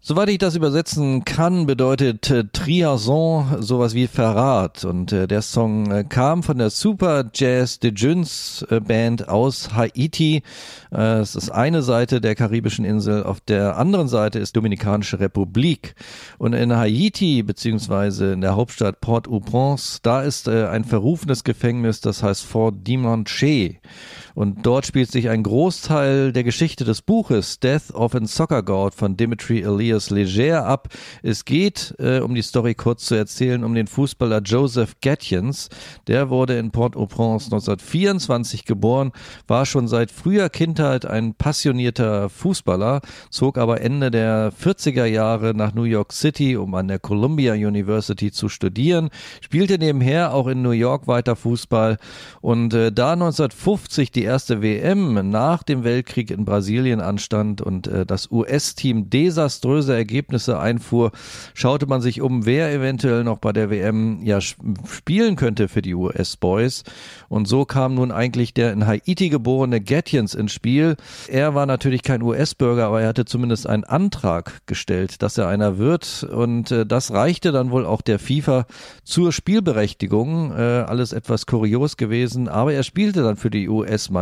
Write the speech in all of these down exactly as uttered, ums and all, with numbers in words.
Soweit ich das übersetzen kann, bedeutet äh, Trahison sowas wie Verrat. Und äh, der Song äh, kam von der Super Jazz de Junes äh, Band aus Haiti. Äh, es ist eine Seite der karibischen Insel, auf der anderen Seite ist Dominikanische Republik. Und in Haiti, beziehungsweise in der Hauptstadt Port-au-Prince, da ist äh, ein verrufenes Gefängnis, das heißt Fort Dimanche. Und dort spielt sich ein Großteil der Geschichte des Buches Death of a Soccer God von Dimitri Elias Leger ab. Es geht, äh, um die Story kurz zu erzählen, um den Fußballer Joseph Gatjens. Der wurde in Port-au-Prince neunzehnhundertvierundzwanzig geboren, war schon seit früher Kindheit ein passionierter Fußballer, zog aber Ende der vierziger Jahre nach New York City, um an der Columbia University zu studieren, spielte nebenher auch in New York weiter Fußball und äh, da neunzehnhundertfünfzig die erste W M nach dem Weltkrieg in Brasilien anstand und äh, das U S-Team desaströse Ergebnisse einfuhr, schaute man sich um, wer eventuell noch bei der W M ja spielen könnte für die U S-Boys. Und so kam nun eigentlich der in Haiti geborene Gatjens ins Spiel. Er war natürlich kein U S-Bürger, aber er hatte zumindest einen Antrag gestellt, dass er einer wird. Und äh, das reichte dann wohl auch der FIFA zur Spielberechtigung. Äh, alles etwas kurios gewesen, aber er spielte dann für die U S-Mannschaft.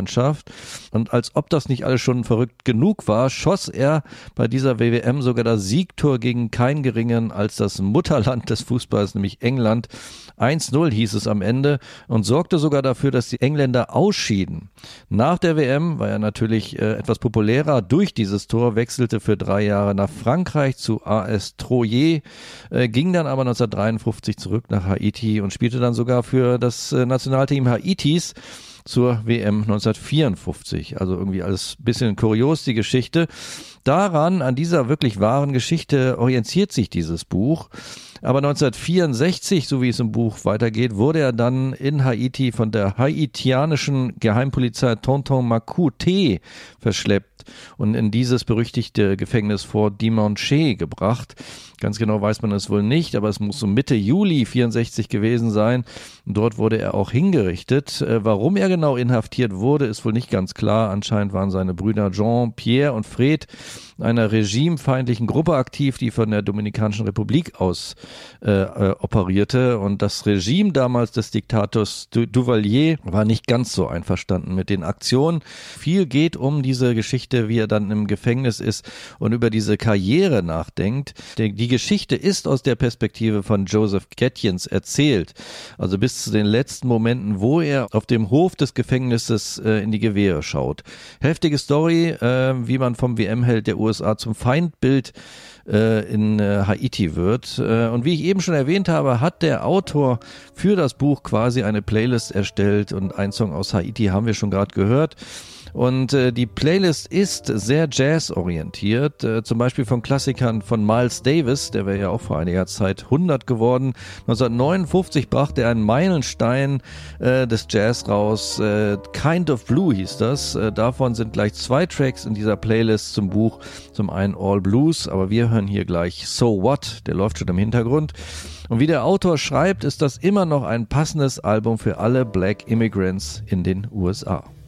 Und als ob das nicht alles schon verrückt genug war, schoss er bei dieser W M sogar das Siegtor gegen kein Geringeren als das Mutterland des Fußballs, nämlich England. eins null hieß es am Ende und sorgte sogar dafür, dass die Engländer ausschieden. Nach der W M war er natürlich äh, etwas populärer durch dieses Tor, wechselte für drei Jahre nach Frankreich zu A S Troyes, äh, ging dann aber neunzehnhundertdreiundfünfzig zurück nach Haiti und spielte dann sogar für das äh, Nationalteam Haitis zur W M neunzehnhundertvierundfünfzig. Also irgendwie alles ein bisschen kurios, die Geschichte. Daran, an dieser wirklich wahren Geschichte orientiert sich dieses Buch. Aber neunzehnhundertvierundsechzig, so wie es im Buch weitergeht, wurde er dann in Haiti von der haitianischen Geheimpolizei Tonton Macoute verschleppt und in dieses berüchtigte Gefängnis Fort Dimanche gebracht. Ganz genau weiß man es wohl nicht, aber es muss so Mitte Juli vierundsechzig gewesen sein. Und dort wurde er auch hingerichtet. Warum er genau inhaftiert wurde, ist wohl nicht ganz klar. Anscheinend waren seine Brüder Jean, Pierre und Fred einer regimefeindlichen Gruppe aktiv, die von der Dominikanischen Republik aus äh, äh, operierte. Und das Regime damals des Diktators du Duvalier war nicht ganz so einverstanden mit den Aktionen. Viel geht um diese Geschichte, wie er dann im Gefängnis ist und über diese Karriere nachdenkt. Die, die Geschichte ist aus der Perspektive von Joseph Gatjens erzählt. Also bis zu den letzten Momenten, wo er auf dem Hof des Gefängnisses äh, in die Gewehre schaut. Heftige Story, äh, wie man vom W M-Held der U S A zum Feindbild äh, in äh, Haiti wird. Äh, und wie ich eben schon erwähnt habe, hat der Autor für das Buch quasi eine Playlist erstellt und ein Song aus Haiti haben wir schon gerade gehört. Und äh, die Playlist ist sehr jazzorientiert, äh, zum Beispiel von Klassikern von Miles Davis, der wäre ja auch vor einiger Zeit hundert geworden. neunzehnhundertneunundfünfzig brachte er einen Meilenstein äh, des Jazz raus, äh, Kind of Blue hieß das. Äh, davon sind gleich zwei Tracks in dieser Playlist zum Buch, zum einen All Blues, aber wir hören hier gleich So What, der läuft schon im Hintergrund. Und wie der Autor schreibt, ist das immer noch ein passendes Album für alle Black Immigrants in den U S A.